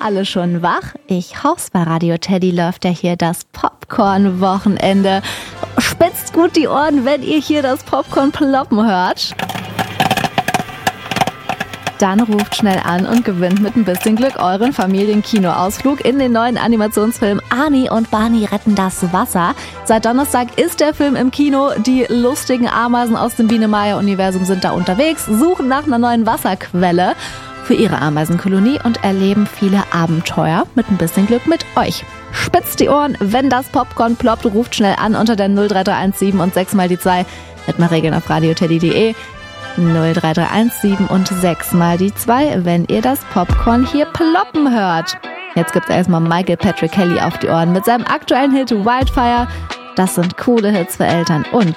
alle schon wach? Ich hoff's, bei Radio Teddy läuft ja hier das Popcorn-Wochenende. Spitzt gut die Ohren, wenn ihr hier das Popcorn ploppen hört. Dann ruft schnell an und gewinnt mit ein bisschen Glück euren Familienkinoausflug in den neuen Animationsfilm Arnie und Barney retten das Wasser. Seit Donnerstag ist der Film im Kino. Die lustigen Ameisen aus dem Biene-Meier-Universum sind da unterwegs, suchen nach einer neuen Wasserquelle für ihre Ameisenkolonie und erleben viele Abenteuer mit ein bisschen Glück mit euch. Spitzt die Ohren, wenn das Popcorn ploppt, ruft schnell an unter der 03317 und 6 mal die 2 mit mal Regeln auf radioteddy.de. 03317 und 6 mal die 2, wenn ihr das Popcorn hier ploppen hört. Jetzt gibt's erstmal Michael Patrick Kelly auf die Ohren mit seinem aktuellen Hit Wildfire. Das sind coole Hits für Eltern und